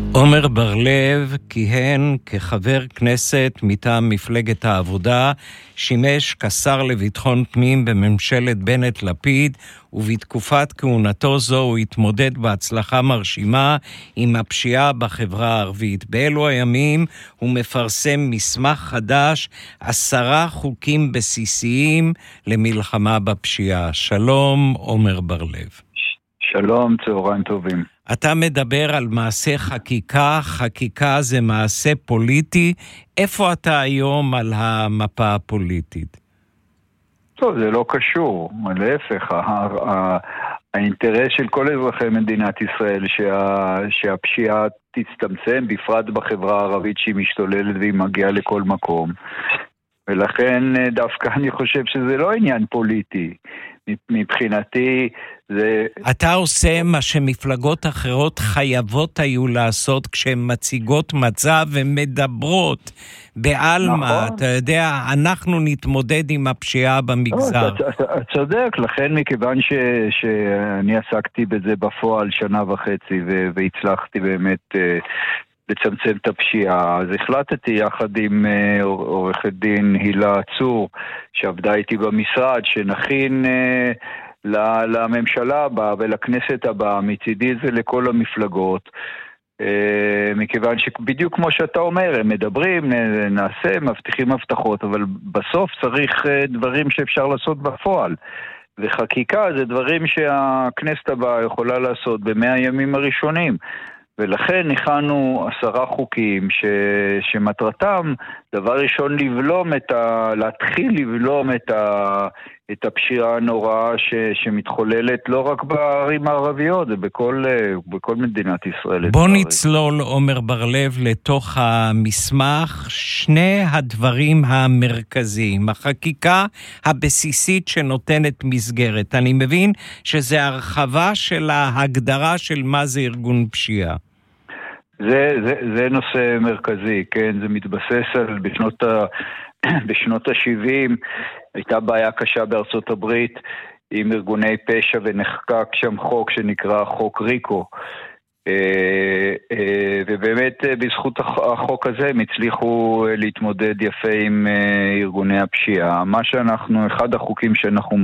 עומר בר-לב כיהן כחבר כנסת מטעם מפלגת העבודה, שימש כשר לביטחון פנים בממשלת בנט-לפיד, ובתקופת כהונתו זו הוא התמודד בהצלחה מרשימה עם הפשיעה בחברה הערבית. באלו הימים הוא מפרסם מסמך חדש, 10 חוקים בסיסיים למלחמה בפשיעה. שלום, עומר בר-לב. שלום, צהריים טובים. אתה מדבר על מעשה חקיקה, חקיקה זה מעשה פוליטי. איפה אתה היום על המפה הפוליטית? טוב, זה לא קשור. להפך, האינטרס של כל אזרחי מדינת ישראל שהפשיעה תצטמצם, בפרט בחברה הערבית שהיא משתוללת והיא מגיעה לכל מקום. ולכן דווקא אני חושב שזה לא עניין פוליטי. מבחינתי זה... אתה עושה מה שמפלגות אחרות חייבות היו לעשות כשהן מציגות מצב ומדברות בעלמה. נכון. אתה יודע, אנחנו נתמודד עם הפשיעה במגזר. אתה צודק, לכן מכיוון שאני עסקתי בזה בפועל 1.5 שנה והצלחתי באמת... לצמצם את הפשיעה. אז החלטתי יחד עם עורכת דין הילה צור, שעבדה איתי במשרד, שנכין לממשלה הבאה ולכנסת הבאה, מצידי זה לכל המפלגות, מכיוון שבדיוק כמו שאתה אומר, הם מדברים, נעשה, מבטיחים הבטחות, אבל בסוף צריך דברים שאפשר לעשות בפועל. וחקיקה זה דברים שהכנסת הבאה יכולה לעשות ב100 הימים הראשונים. ולכן הכנו 10 חוקים שמטרתם דבר ראשון להתחיל לבלום את הפשיעה הנוראה שמתחוללת לא רק בערים הערביות, זה בכל מדינת ישראל. בוא נצלול, עומר בר-לב, לתוך המסמך 2 הדברים המרכזיים. החקיקה הבסיסית שנותנת מסגרת. אני מבין שזה הרחבה של ההגדרה של מה זה ארגון פשיעה. זה נושא מרכזי, כן? זה מתבסס על בשנות ה-70 הייתה בעיה קשה בארצות הברית עם ארגוני פשע, ונחקק שם חוק שנקרא חוק ריקו, ובאמת בזכות החוק הזה הם הצליחו להתמודד יפה עם ארגוני הפשיעה. אחד החוקים שאנחנו